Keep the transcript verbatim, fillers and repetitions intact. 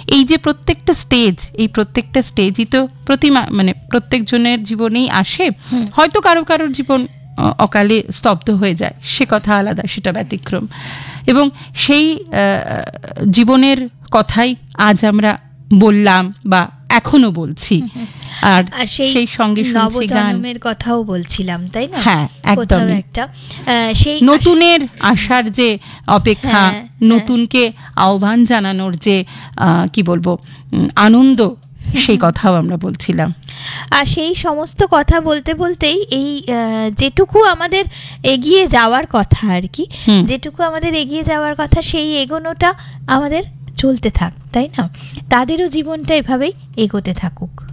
এই যে প্রত্যেকটা স্টেজ, এই প্রত্যেকটা স্টেজই তো প্রতি মানে প্রত্যেকজনের জীবনেই আসে। হয়তো কারো কারোর জীবন অকালে স্তব্ধ হয়ে যায়, সে কথা আলাদা, সেটা ব্যতিক্রম। এবং সেই জীবনের কথাই আজ আমরা বললাম বা এখনো বলছি, আর সেই সঙ্গে শুনছি নবজন্মের কথাও বলছিলাম, তাই না? হ্যাঁ, একদম একটা সেই নতুনের আশার যে অপেক্ষা, নতুনকে আহ্বান জানানোর যে কি বলবো আনন্দ, সেই কথাও আমরা বলছিলাম। আর সেই সমস্ত কথা বলতে বলতেই এই যেটুকু আমাদের এগিয়ে যাওয়ার কথা আর কি, যেটুকু আমাদের এগিয়ে যাওয়ার কথা, সেই এগোনোটা আমাদের চলতে থাক, তাই না? তাদেরও জীবনটা এভাবেই এগোতে থাকুক।